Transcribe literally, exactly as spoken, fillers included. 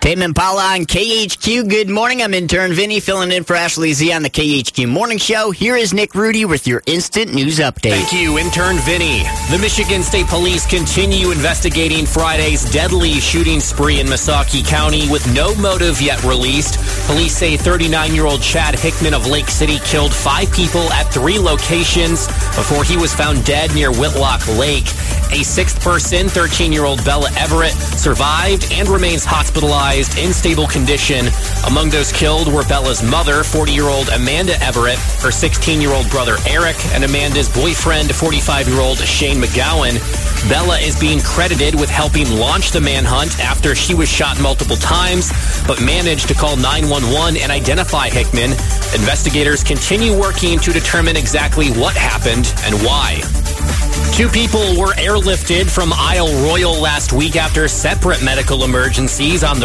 Tame Impala on K H Q. Good morning. I'm intern Vinny filling in for Ashley Z on the K H Q Morning Show. Here is Nick Rudy with your instant news update. Thank you, intern Vinny. The Michigan State Police continue investigating Friday's deadly shooting spree in Missaukee County with no motive yet released. Police say thirty-nine-year-old Chad Hickman of Lake City killed five people at three locations before he was found dead near Whitlock Lake. A sixth person, thirteen-year-old Bella Everett, survived and remains hospitalized in stable condition. Among those killed were Bella's mother, forty-year-old Amanda Everett, her sixteen-year-old brother Eric, and Amanda's boyfriend, forty-five-year-old Shane McGowan. Bella is being credited with helping launch the manhunt after she was shot multiple times, but managed to call nine one one and identify Hickman. Investigators continue working to determine exactly what happened and why. Two people were airlifted from Isle Royal last week after separate medical emergencies on the